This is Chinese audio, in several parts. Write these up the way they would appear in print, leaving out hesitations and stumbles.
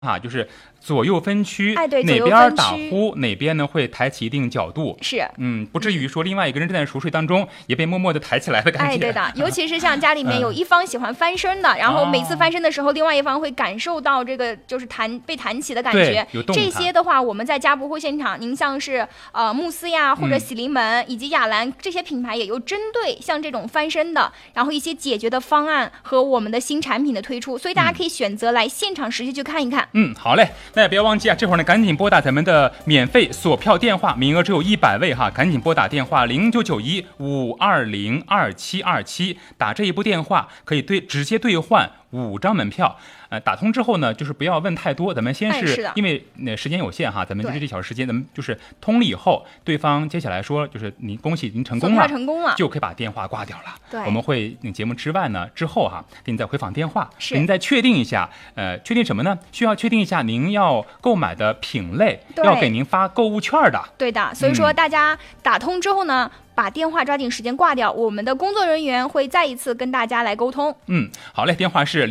就是左右分区， 对， 哪边打呼哪边呢会抬起一定角度， 是， 不至于说另外一个人正在熟睡当中也被默默的抬起来的感觉。 对的，尤其是像家里面有一方喜欢翻身的，然后每次翻身的时候，另外一方会感受到这个就是被弹起的感觉。这些的话，我们在家博会现场，您像是慕斯呀或者喜临门以及雅兰这些品牌也有针对像这种翻身的，然后一些解决的方案和我们的新产品的推出，所以大家可以选择来现场实际去看一看。 好嘞，那也不要忘记这会儿呢赶紧拨打咱们的免费锁票电话，名额只有100位赶紧拨打电话0991-520-2727，打这一部电话可以直接兑换5张门票。打通之后呢，就是不要问太多，咱们先是因为时间有限咱们就是1小时时间，咱们就是通了以后，对方接下来说就是你恭喜您成功了，就可以把电话挂掉了。 对， 我们会节目之外呢之后给你再回访电话，给您再确定一下，确定什么呢？需要确定一下您要购买的品类，要给您发购物券的。 对的，所以说大家打通之后呢，把电话抓紧时间挂掉，我们的工作人员会再一次跟大家来沟通。 好嘞，电话是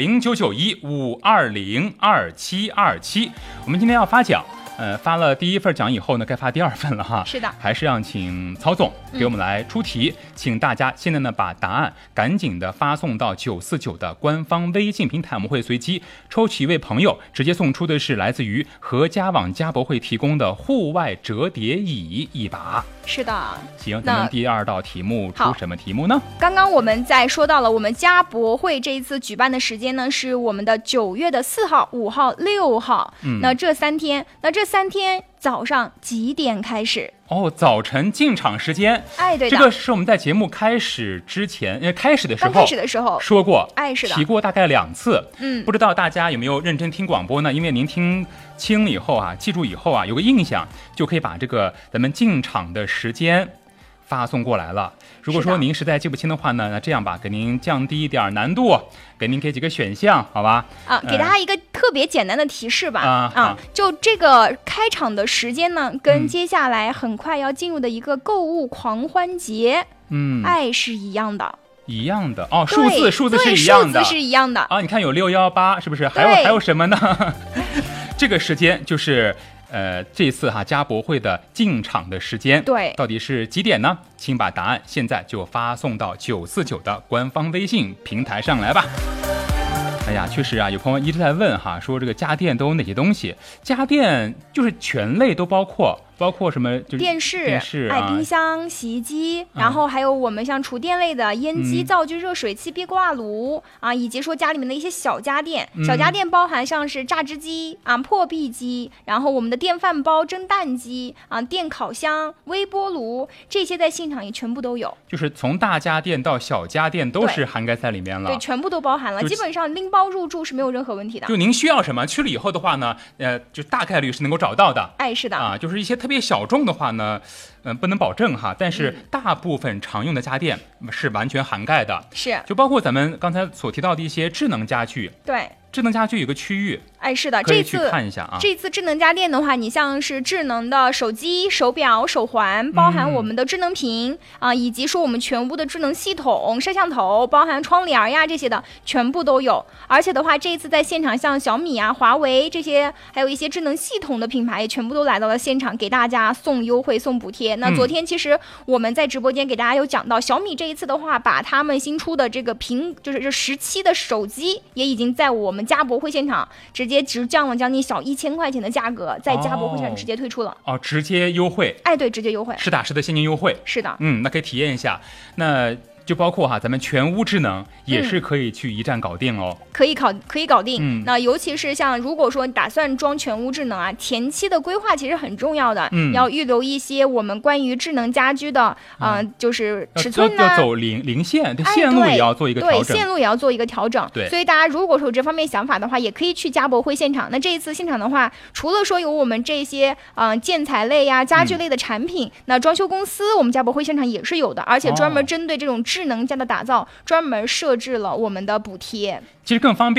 0991-520-2727。我们今天要发奖，发了第1份奖以后呢，该发第2份了是的， 还是让请曹总给我们来出题，请大家现在呢把答案赶紧的发送到949的官方微信平台，我们会随机抽取一位朋友，直接送出的是来自于合家网家博会提供的户外折叠椅1把。 是的， 行，咱们第2道题目出什么题目呢？ 刚刚我们在说到了我们家博会这一次举办的时间呢，是我们的9月4号、5号、6号。那这3天早上几点开始？ 早晨进场时间。 对的， 这个是我们在节目开始之前，开始的时候说过， 是的， 提过大概2次。不知道大家有没有认真听广播呢？因为您听清以后记住以后有个印象，就可以把这个咱们进场的时间发送过来了。如果说您实在记不清的话呢，那这样吧，给您降低一点难度，给您给几个选项，好吧？ 给大家一个特别简单的提示吧。就这个开场的时间呢，跟接下来很快要进入的一个购物狂欢节，是一样的。数字是一样的，数字是一样的你看有618，是不是？还有什么呢？这个时间就是这次家博会的进场的时间， 对， 到底是几点呢？请把答案现在就发送到949的官方微信平台上来吧。确实有朋友一直在问说这个家电都有哪些东西？家电就是全类都包括什么？就是电视冰箱、洗衣机，然后还有我们像厨电类的烟机、灶具、热水器、壁挂炉以及说家里面的一些小家电。小家电包含像是榨汁机破壁机，然后我们的电饭煲、蒸蛋机电烤箱、微波炉，这些在现场也全部都有。 就是从大家电到小家电都是涵盖在里面了。 对，全部都包含了，基本上拎包入住是没有任何问题的。 就您需要什么，去了以后的话呢，就大概率是能够找到的。 是的就是一些特别小众的话呢，不能保证但是大部分常用的家电是完全涵盖的。 是， 就包括咱们刚才所提到的一些智能家居。 对， 智能家居有个区域， 是的， 可以去看一下这次智能家电的话，你像是智能的手机、手表、手环，包含我们的智能屏以及说我们全屋的智能系统、摄像头，包含窗帘呀这些的，全部都有。而且的话，这一次在现场，像小米华为这些，还有一些智能系统的品牌，也全部都来到了现场，给大家送优惠、送补贴。那昨天其实我们在直播间给大家有讲到，小米这一次的话，把他们新出的这个就是这17的手机，也已经在我们家博会现场直接直降了将近小1000块钱的价格，在家博会上直接推出了。 直接优惠。 对，直接优惠。 是的，现金优惠。 是的。 那可以体验一下。那就包括咱们全屋智能也是可以去一站搞定哦。 可以搞定。那尤其是像如果说打算装全屋智能前期的规划其实很重要的，要预留一些我们关于智能家居的就是尺寸要走零线，线路也要做一个调整。 对，线路也要做一个调整。 对， 所以大家如果说有这方面想法的话，也可以去家博会现场。那这一次现场的话，除了说有我们这些建材类呀、家具类的产品，那装修公司我们家博会现场也是有的，而且专门针对这种智能家的打造，专门设置了我们的补贴。 其实更方便了。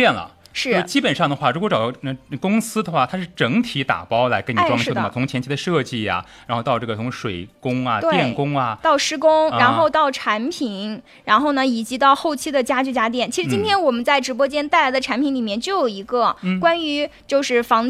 是基本上的话，如果找公司的话，它是整体打包来给你装修的嘛，从前期的设计呀，然后到这个从水工啊、电工啊， 到施工，然后到产品，然后呢，以及到后期的家具家电。其实今天我们在直播间带来的产品里面就有一个关于就是房